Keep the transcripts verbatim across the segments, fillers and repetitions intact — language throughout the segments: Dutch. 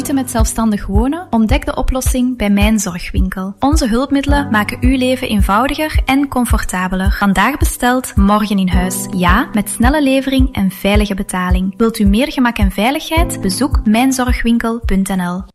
Moeite met zelfstandig wonen? Ontdek de oplossing bij Mijn Zorgwinkel. Onze hulpmiddelen maken uw leven eenvoudiger en comfortabeler. Vandaag besteld, morgen in huis. Ja, met snelle levering en veilige betaling. Wilt u meer gemak en veiligheid? Bezoek mijn zorgwinkel punt n l.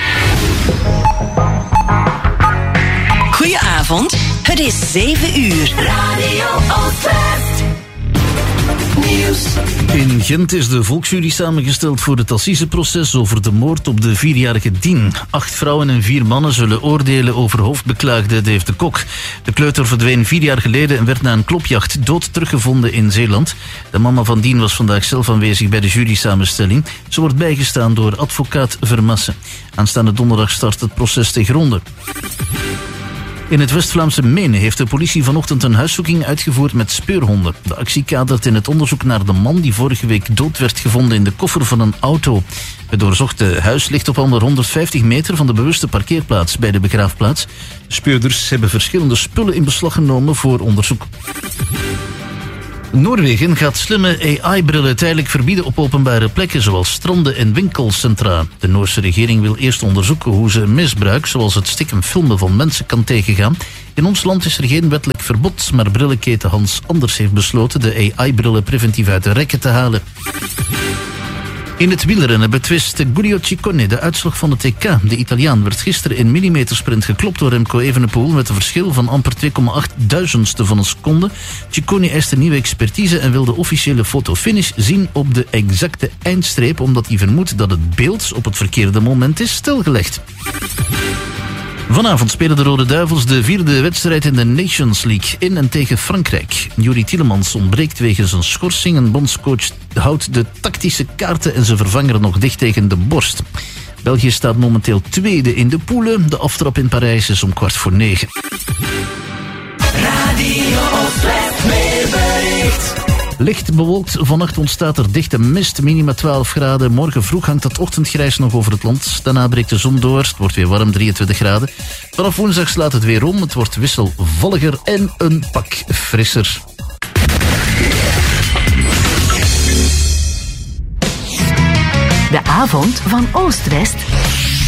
Goedenavond, het is zeven uur. Radio Oostwest. Nieuws. In Gent is de volksjury samengesteld voor het assiseproces over de moord op de vierjarige Dien. Acht vrouwen en vier mannen zullen oordelen over hoofdbeklaagde Dave de Kok. De kleuter verdween vier jaar geleden en werd na een klopjacht dood teruggevonden in Zeeland. De mama van Dien was vandaag zelf aanwezig bij de jurysamenstelling. Ze wordt bijgestaan door advocaat Vermassen. Aanstaande donderdag start het proces tegen Ronde. In het West-Vlaamse Menen heeft de politie vanochtend een huiszoeking uitgevoerd met speurhonden. De actie kadert in het onderzoek naar de man die vorige week dood werd gevonden in de koffer van een auto. Het doorzochte huis ligt op onder honderdvijftig meter van de bewuste parkeerplaats bij de begraafplaats. De speurders hebben verschillende spullen in beslag genomen voor onderzoek. Noorwegen gaat slimme A I-brillen tijdelijk verbieden op openbare plekken zoals stranden en winkelcentra. De Noorse regering wil eerst onderzoeken hoe ze misbruik, zoals het stiekem filmen van mensen, kan tegengaan. In ons land is er geen wettelijk verbod, maar brillenketen Hans Anders heeft besloten de A I-brillen preventief uit de rekken te halen. In het wielrennen betwist Giulio Ciccone de uitslag van het E K. De Italiaan werd gisteren in millimetersprint geklopt door Remco Evenepoel met een verschil van amper twee komma acht duizendste van een seconde. Ciccone eiste nieuwe expertise en wil de officiële fotofinish zien op de exacte eindstreep, omdat hij vermoedt dat het beeld op het verkeerde moment is stilgelegd. Vanavond spelen de Rode Duivels de vierde wedstrijd in de Nations League in en tegen Frankrijk. Yuri Tielemans ontbreekt wegens een schorsing. Een bondscoach houdt de tactische kaarten en zijn vervanger nog dicht tegen de borst. België staat momenteel tweede in de poelen. De aftrap in Parijs is om kwart voor negen. Radio Oostwest weerbericht. Licht bewolkt, vannacht ontstaat er dichte mist, minima twaalf graden. Morgen vroeg hangt het ochtendgrijs nog over het land. Daarna breekt de zon door, het wordt weer warm, drieëntwintig graden. Vanaf woensdag slaat het weer om, het wordt wisselvalliger en een pak frisser. De avond van Oost-West